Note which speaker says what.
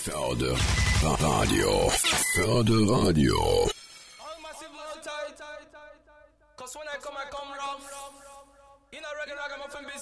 Speaker 1: Förde Radio. Förde Radio.
Speaker 2: All massive loud tight. Cause when I come rough. In a reggae ragamuffin business.